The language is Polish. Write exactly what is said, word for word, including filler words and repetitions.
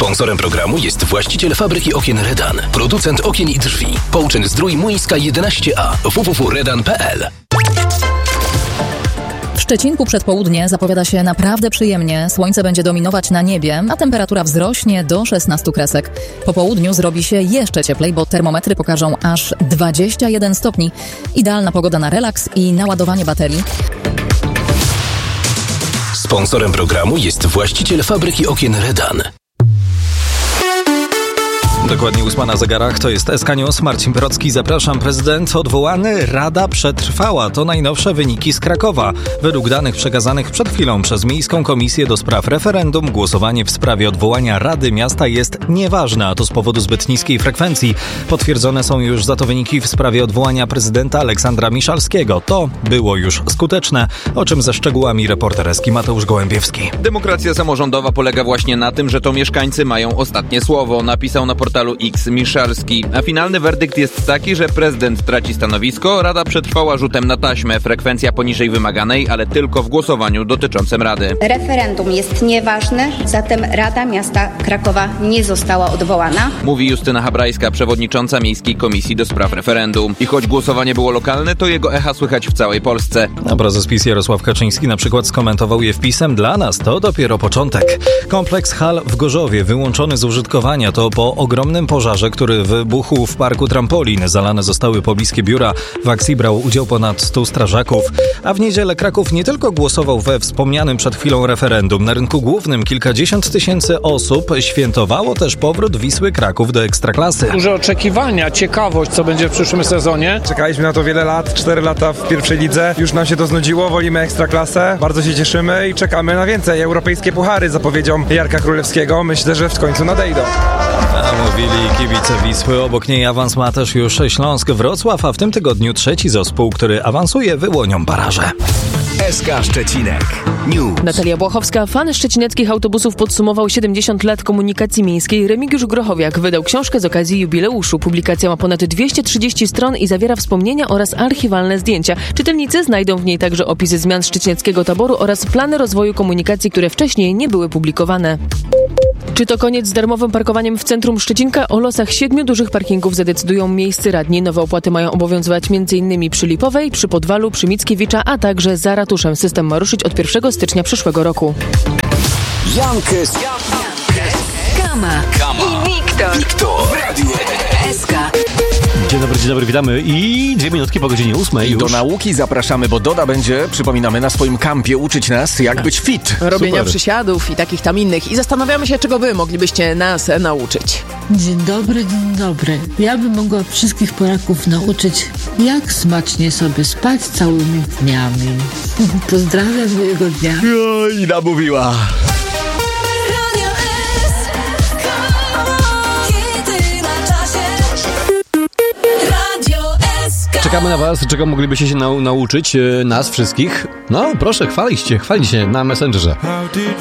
Sponsorem programu jest właściciel fabryki okien Redan, producent okien i drzwi. Połczyn Zdrój Młyńska jedenaście A, w w w kropka redan kropka p l. W Szczecinku przedpołudnie zapowiada się naprawdę przyjemnie. Słońce będzie dominować na niebie, a temperatura wzrośnie do szesnastu kresek. Po południu zrobi się jeszcze cieplej, bo termometry pokażą aż dwadzieścia jeden stopni. Idealna pogoda na relaks i naładowanie baterii. Sponsorem programu jest właściciel fabryki okien Redan. Dokładnie ósma na zegarach, to jest S K News. Marcin Brocki, zapraszam. Prezydent odwołany, Rada przetrwała. To najnowsze wyniki z Krakowa. Według danych przekazanych przed chwilą przez Miejską Komisję do Spraw Referendum głosowanie w sprawie odwołania Rady Miasta jest nieważne, a to z powodu zbyt niskiej frekwencji. Potwierdzone są już za to wyniki w sprawie odwołania prezydenta Aleksandra Miszalskiego. To było już skuteczne, o czym ze szczegółami reporter Eski Mateusz Gołębiewski. Demokracja samorządowa polega właśnie na tym, że to mieszkańcy mają ostatnie słowo, napisał na portalu X Miszalski. A finalny werdykt jest taki, że prezydent traci stanowisko, Rada przetrwała rzutem na taśmę, frekwencja poniżej wymaganej, ale tylko w głosowaniu dotyczącym Rady. Referendum jest nieważne, zatem Rada Miasta Krakowa nie została odwołana. Mówi Justyna Habrajska, przewodnicząca Miejskiej Komisji do Spraw Referendum. I choć głosowanie było lokalne, to jego echa słychać w całej Polsce. A prezes PiS Jarosław Kaczyński na przykład skomentował je wpisem: dla nas to dopiero początek. Kompleks hal w Gorzowie wyłączony z użytkowania to po ogromnym pożarze, który wybuchł w parku trampolin. Zalane zostały pobliskie biura. W akcji brał udział ponad stu strażaków. A w niedzielę Kraków nie tylko głosował we wspomnianym przed chwilą referendum. Na rynku głównym kilkadziesiąt tysięcy osób świętowało też powrót Wisły Kraków do Ekstraklasy. Duże oczekiwania, ciekawość, co będzie w przyszłym sezonie. Czekaliśmy na to wiele lat, cztery lata w pierwszej lidze. Już nam się to znudziło, wolimy Ekstraklasę. Bardzo się cieszymy i czekamy na więcej. Europejskie puchary zapowiedzią Jarka Królewskiego. Myślę, że w końcu nadejdą. A mówili kibice Wisły. Obok niej awans ma też już Śląsk Wrocław, a w tym tygodniu trzeci zespół, który awansuje, wyłonią baraże. S K Szczecinek News. Natalia Błachowska, fan szczecineckich autobusów, podsumował siedemdziesiąt lat komunikacji miejskiej. Remigiusz Grochowiak wydał książkę z okazji jubileuszu. Publikacja ma ponad dwieście trzydzieści stron i zawiera wspomnienia oraz archiwalne zdjęcia. Czytelnicy znajdą w niej także opisy zmian szczecineckiego taboru oraz plany rozwoju komunikacji, które wcześniej nie były publikowane. Czy to koniec z darmowym parkowaniem w centrum Szczecinka? O losach siedmiu dużych parkingów zadecydują miejscy radni. Nowe opłaty mają obowiązywać m.in. przy Lipowej, przy Podwalu, przy Mickiewicza, a także za ratuszem. System ma ruszyć od pierwszego stycznia przyszłego roku. Jankes, Kama, Kama i Wiktor, Wiktor w Radiu S K. Dzień dobry, dzień dobry, witamy i dwie minutki po godzinie ósmej już. Do nauki zapraszamy, bo Doda będzie, przypominamy, na swoim kampie uczyć nas, jak być fit. Robienia Super. przysiadów i takich tam innych. I zastanawiamy się, czego wy moglibyście nas nauczyć. Dzień dobry, dzień dobry. Ja bym mogła wszystkich Polaków nauczyć, jak smacznie sobie spać całymi dniami. Pozdrawiam miłego dnia. No i namówiła. Czekamy na was, czego moglibyście się nau- nauczyć, e, nas wszystkich. No proszę, chwaliście, chwalić się na Messengerze.